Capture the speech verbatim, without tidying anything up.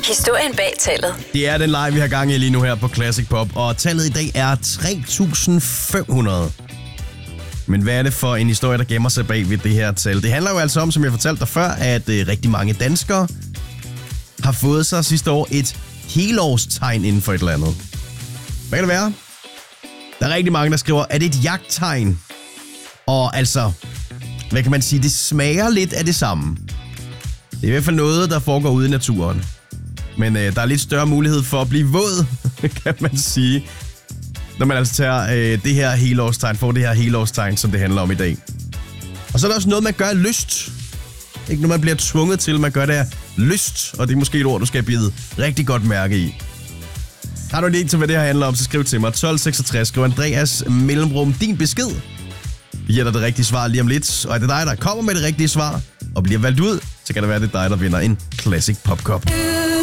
Historien bag tallet. Det er den leg, vi har gang i lige nu her på Classic Pop, og tallet i dag er tre tusind fem hundrede. Men hvad er det for en historie, der gemmer sig bag ved det her tal? Det handler jo altså om, som jeg fortalte dig før, at øh, rigtig mange danskere har fået sig sidste år et helårstegn inden for et eller andet. Hvad kan det være? Der er rigtig mange, der skriver, er det et jagttegn? Og altså, hvad kan man sige, det smager lidt af det samme. Det er i hvert fald noget, der foregår ude i naturen. Men øh, der er lidt større mulighed for at blive våd, kan man sige, når man altså tager øh, det her helårstegn, får det her helårstegn, som det handler om i dag. Og så er der også noget, man gør af lyst. Ikke når man bliver tvunget til, man gør det af lyst. Og det er måske et ord, du skal bide rigtig godt mærke i. Har du en idé til, hvad det her handler om, så skriv til mig. tolv seksogtres, skriv Andreas mellemrum din besked. Vi giver dig det rigtige svar lige om lidt. Og er det dig, der kommer med det rigtige svar og bliver valgt ud, så kan det være, det er dig, der vinder en Classic Pop Cup.